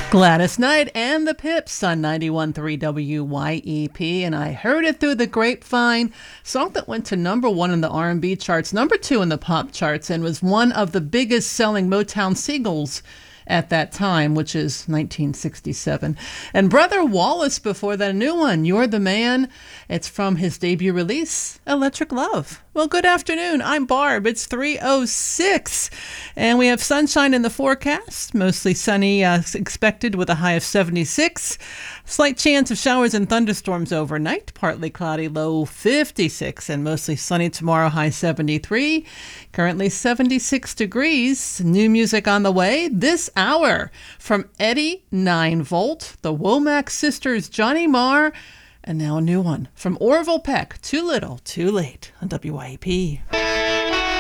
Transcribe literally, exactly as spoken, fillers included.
Gladys Knight and the Pips on ninety-one point three W Y E P, and I heard it through the grapevine, song that went to number one in the R and B charts, number two in the pop charts, and was one of the biggest selling Motown singles at that time, which is nineteen sixty-seven. And Brother Wallace before that, a new one, You're the Man. It's from his debut release, Electric Love. Well, good afternoon. I'm Barb. It's three oh six, and we have sunshine in the forecast, mostly sunny uh, expected with a high of seventy-six. Slight chance of showers and thunderstorms overnight, partly cloudy, low fifty-six, and mostly sunny tomorrow, high seventy-three. Currently seventy-six degrees. New music on the way this hour from Eddie nine volt, the Womack Sisters, Johnny Marr, and now a new one from Orville Peck, Too Little, Too Late on W Y E P.